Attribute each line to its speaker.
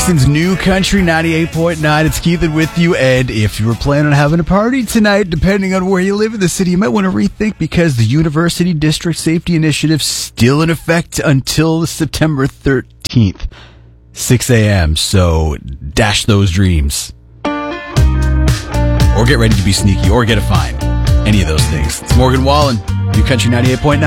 Speaker 1: Kingston's New Country 98.9. It's Keithan with you. And if you were planning on having a party tonight, depending on where you live in the city, you might want to rethink because the University District Safety Initiative still in effect until September 13th, 6 a.m. So dash those dreams. Or get ready to be sneaky or get a fine. Any of those things. It's Morgan Wallen, New Country 98.9.